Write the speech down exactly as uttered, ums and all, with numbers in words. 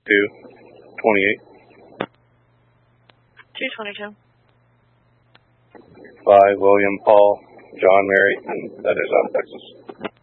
two twenty-eight. two twenty-two. Five William Paul John Mary, and that is out of Texas.